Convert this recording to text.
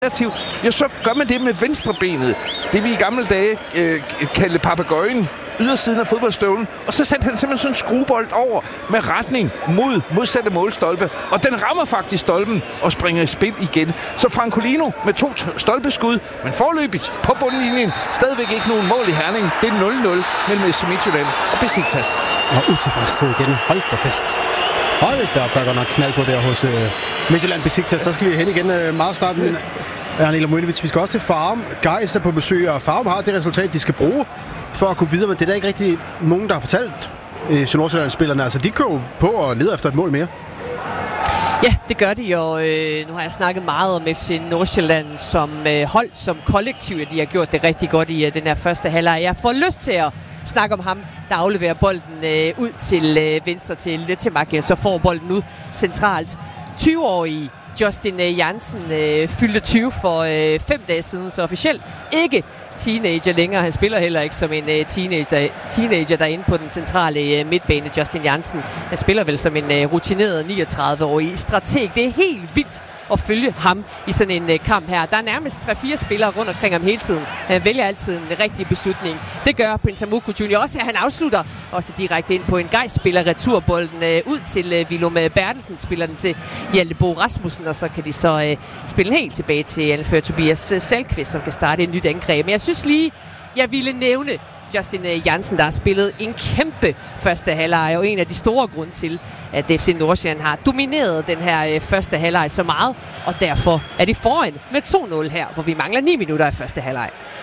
Ja, så gør man det med venstrebenet. Det vi i gamle dage kaldte papegøjen. Ydersiden af fodboldstøvlen, og så satte han simpelthen sådan en skruebold over med retning mod modsatte målstolpe, og den rammer faktisk stolpen og springer i spil igen. Så Francolino med 2 stolpeskud, men forløbigt på bundlinjen, stadigvæk ikke nogen mål i Herning. Det er 0-0 mellem FC Midtjylland og Besiktas. Og utilfredshed igen. Hold da fest. Hold da op, der går nok knald på der hos Midtjylland Besiktas. Så skal vi hen igen meget snart. Men Arne Lamoinovic, vi skal også til Farum. Gais er på besøg, og Farum har det resultat, de skal bruge for at gå videre, men det er der ikke rigtig nogen, der har fortalt Nordsjælland-spillerne. Altså, de kører på og leder efter et mål mere. Ja, det gør de, og nu har jeg snakket meget om FC Nordsjælland som hold, som kollektiv, at de har gjort det rigtig godt i den her første halvleg. Jeg får lyst til at snakke om ham, der afleverer bolden ud til venstre til Letemak, så får bolden ud centralt. 20-årige Justin Jansen fyldte 20 for 5 dage siden, så officielt ikke teenager længere. Han spiller heller ikke som en teenager derinde på den centrale midtbane. Justin Jansen, han spiller vel som en rutineret 39-årig strateg. Det er helt vildt at følge ham i sådan en kamp her. Der er nærmest 3-4 spillere rundt omkring ham hele tiden. Han vælger altid en rigtig beslutning. Det gør Pentamuku Junior også, at han afslutter også direkte ind på en Gais, spiller returbolden ud til Willum Bertelsen, spiller den til Hjalte Bo Rasmussen, og så kan de så spille helt tilbage til anfører Tobias Salkvist, som kan starte et nyt angreb. Men jeg synes lige, jeg ville nævne Justin Jansen, der har spillet en kæmpe første halvleg, og en af de store grunde til, at FC Nordsjælland har domineret den her første halvleg så meget, og derfor er de foran med 2-0 her, hvor vi mangler 9 minutter i første halvleg.